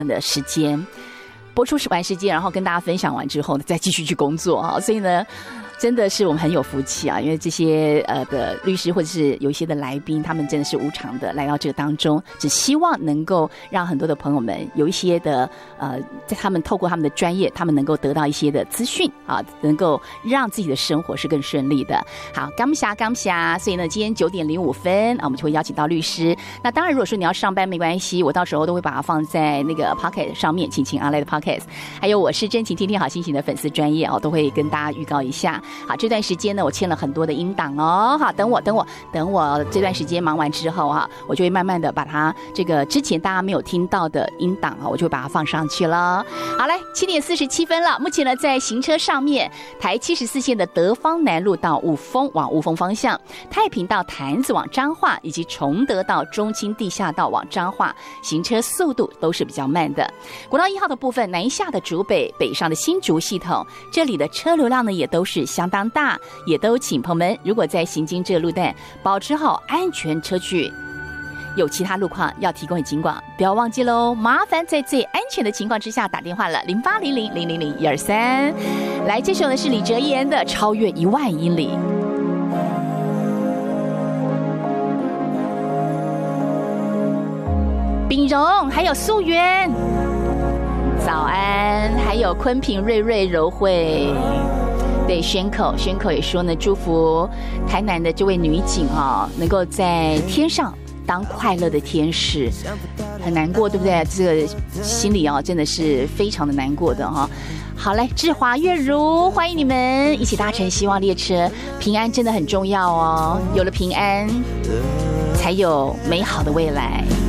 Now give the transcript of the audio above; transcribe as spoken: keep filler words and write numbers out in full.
的时间播出完时间，然后跟大家分享完之后呢，再继续去工作啊。所以呢，真的是我们很有福气啊，因为这些呃的律师或者是有一些的来宾，他们真的是无偿的来到这个当中，只希望能够让很多的朋友们有一些的呃，在他们透过他们的专业，他们能够得到一些的资讯啊，能够让自己的生活是更顺利的。好，感谢感谢。所以呢，今天九点零五分啊，我们就会邀请到律师。那当然，如果说你要上班没关系，我到时候都会把它放在那个 Pocket 上面，晴晴阿赖的 Pocket， 还有我是真情天天好心情的粉丝专业哦，都会跟大家预告一下。好，这段时间呢，我签了很多的音档哦。好，等我，等我，等我这段时间忙完之后哈，我就会慢慢的把它这个之前大家没有听到的音档啊，我就会把它放上去了。好，来七点四十七分了，目前呢在行车上面，台七十四线的德芳南路到雾峰往雾峰方向，太平到潭子往彰化，以及崇德到中清地下道往彰化，行车速度都是比较慢的。国道一号的部分，南下的竹北，北上的新竹系统，这里的车流量呢也都是相当大，也都请朋友们如果在行经这个路段，保持好安全车距。有其他路况要提供给警广，不要忘记喽。麻烦在最安全的情况之下打电话了，零八零零零零零一二三。来，这首呢是李哲言的《超越一万英里》。秉荣，还有素媛，早安，还有昆平、瑞瑞、柔慧。对，宣口，宣口也说呢，祝福台南的这位女警啊，能够在天上当快乐的天使。很难过，对不对？这个心里啊，真的是非常的难过的哈。好嘞，志华、月如，欢迎你们一起搭乘希望列车，平安真的很重要哦，有了平安，才有美好的未来。